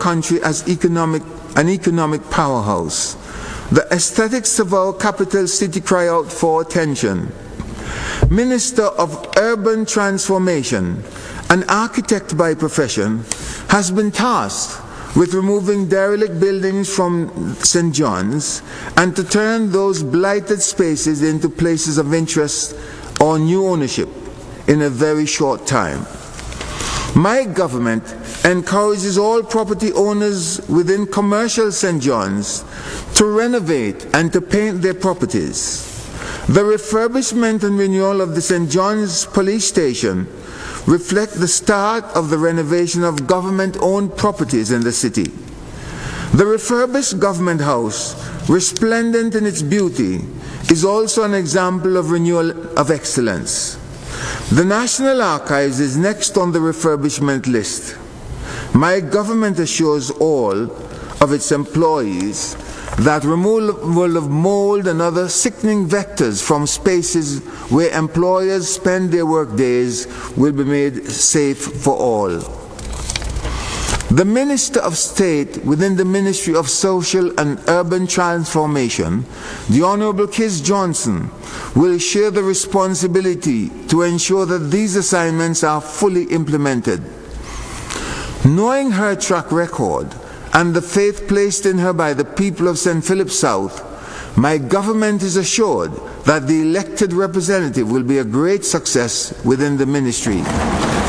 country as an economic powerhouse. The aesthetics of our capital city cry out for attention. Minister of Urban Transformation, an architect by profession, has been tasked with removing derelict buildings from St. John's and to turn those blighted spaces into places of interest or new ownership in a very short time. My government encourages all property owners within commercial St. John's to renovate and to paint their properties. The refurbishment and renewal of the St. John's Police Station reflect the start of the renovation of government-owned properties in the city. The refurbished Government House, resplendent in its beauty, is also an example of renewal of excellence. The National Archives is next on the refurbishment list. My government assures all of its employees that removal of mold and other sickening vectors from spaces where employers spend their work days will be made safe for all. The Minister of State within the Ministry of Social and Urban Transformation, the Honourable Kis Johnson, will share the responsibility to ensure that these assignments are fully implemented. Knowing her track record and the faith placed in her by the people of St. Philip South, my government is assured that the elected representative will be a great success within the ministry.